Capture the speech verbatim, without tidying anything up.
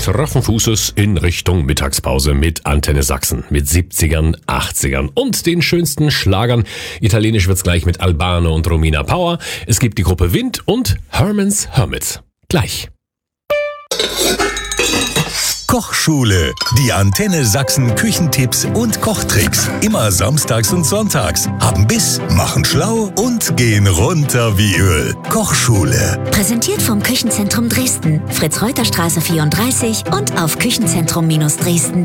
straffen Fußes in Richtung Mittagspause mit Antenne Sachsen. Mit siebzigern, achtzigern und den schönsten Schlagern. Italienisch wird's gleich mit Albano und Romina Power. Es gibt die Gruppe Wind und Herman's Hermits. Gleich. Kochschule. Die Antenne Sachsen Küchentipps und Kochtricks. Immer samstags und sonntags. Haben Biss, machen schlau und gehen runter wie Öl. Kochschule. Präsentiert vom Küchenzentrum Dresden. Fritz-Reuter-Straße vierunddreißig und auf küchenzentrum Dresden punkt de.